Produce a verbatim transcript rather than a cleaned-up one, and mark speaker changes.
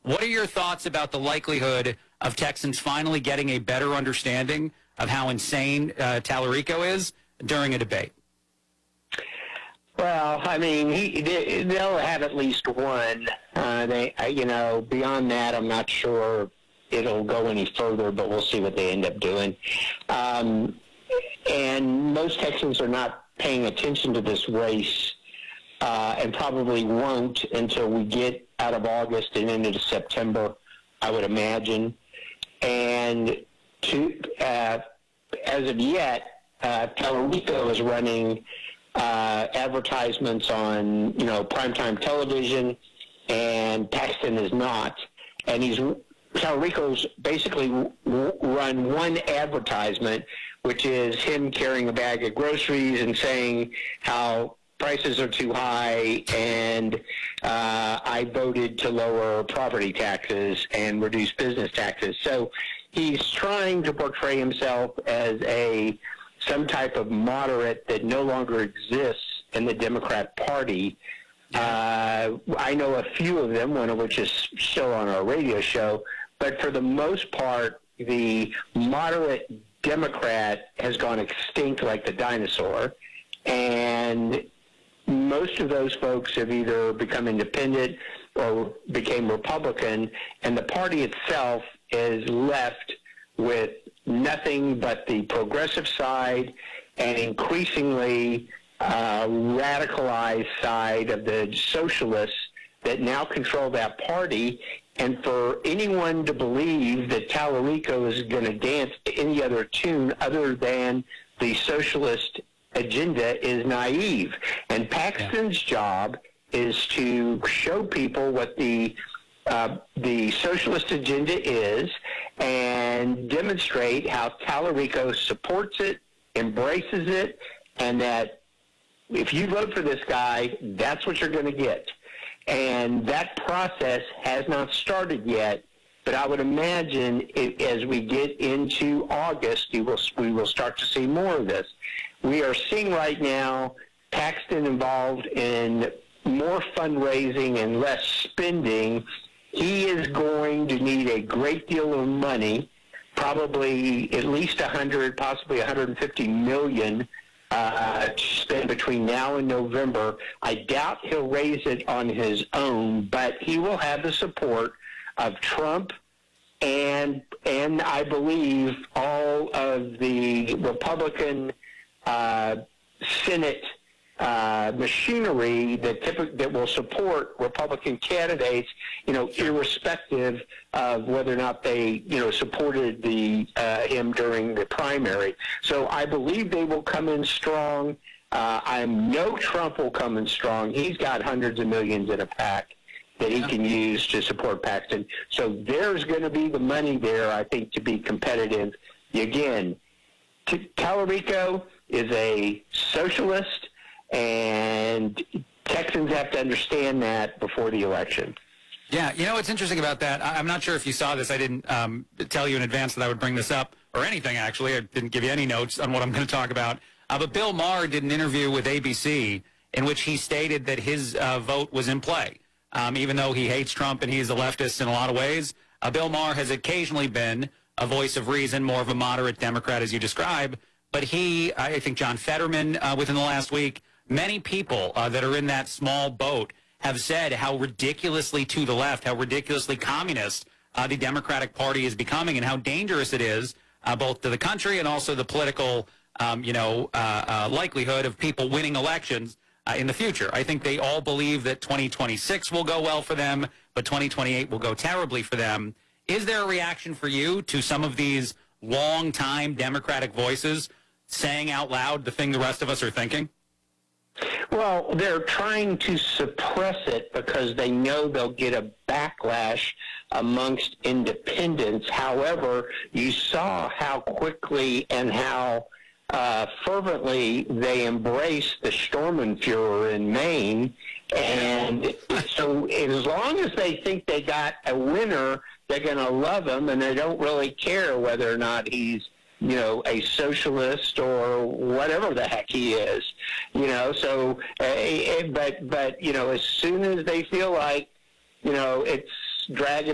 Speaker 1: What are your thoughts about the likelihood of Texans finally getting a better understanding of how insane uh, Tallarico is during a debate?
Speaker 2: Well, I mean, he, they, they'll have at least one. Uh, they, you know, beyond that, I'm not sure it'll go any further, but we'll see what they end up doing. Um, and most Texans are not paying attention to this race, uh, and probably won't until we get out of August and into September, I would imagine. And to, uh, as of yet, uh, Tallarico is running Uh, advertisements on, you know, primetime television, and Paxton is not. And he's Tallarico's basically w- run one advertisement, which is him carrying a bag of groceries and saying how prices are too high, and uh, I voted to lower property taxes and reduce business taxes. So he's trying to portray himself as a some type of moderate that no longer exists in the Democrat Party. Uh, I know a few of them, one of which is still on our radio show, but for the most part, the moderate Democrat has gone extinct like the dinosaur, and most of those folks have either become independent or became Republican, and the party itself is left with nothing but the progressive side and increasingly uh, radicalized side of the socialists that now control that party. And for anyone to believe that Tallarico is going to dance to any other tune other than the socialist agenda is naive. And Paxton's yeah. job is to show people what the Uh, the socialist agenda is and demonstrate how Tallarico supports it, embraces it, and that if you vote for this guy, that's what you're going to get. And that process has not started yet, but I would imagine it, as we get into August, you will, we will start to see more of this. We are seeing right now Paxton involved in more fundraising and less spending. He is going to need a great deal of money, probably at least one hundred, possibly one hundred fifty million uh, to spend between now and November. I doubt he'll raise it on his own, but he will have the support of Trump and, and I believe, all of the Republican uh, Senate Uh, machinery that typic- that will support Republican candidates, you know, irrespective of whether or not they, you know, supported the uh, him during the primary. So I believe they will come in strong. Uh, I know Trump will come in strong. He's got hundreds of millions in a pack that he can use to support Paxton. So there's going to be the money there, I think, to be competitive. Again, T- Tallarico is a socialist, and Texans have to understand that before the election.
Speaker 1: Yeah, you know what's interesting about that? I'm not sure if you saw this. I didn't um, tell you in advance that I would bring this up, or anything, actually. I didn't give you any notes on what I'm going to talk about. Uh, but Bill Maher did an interview with A B C in which he stated that his uh, vote was in play. Um, even though he hates Trump and he's a leftist in a lot of ways, uh, Bill Maher has occasionally been a voice of reason, more of a moderate Democrat, as you describe. But he, I think John Fetterman, uh, within the last week, many people uh, that are in that small boat have said how ridiculously to the left, how ridiculously communist uh, the Democratic Party is becoming, and how dangerous it is uh, both to the country and also the political, um, you know, uh, uh, likelihood of people winning elections uh, in the future. I think they all believe that twenty twenty-six will go well for them, but twenty twenty-eight will go terribly for them. Is there a reaction for you to some of these long-time Democratic voices saying out loud the thing the rest of us are thinking?
Speaker 2: Well, they're trying to suppress it because they know they'll get a backlash amongst independents. However, you saw how quickly and how uh, fervently they embraced the Sturmenführer in Maine. And so as long as they think they got a winner, they're going to love him, and they don't really care whether or not he's, you know, a socialist or whatever the heck he is, you know. So, uh, but, but, you know, as soon as they feel like, you know, it's dragging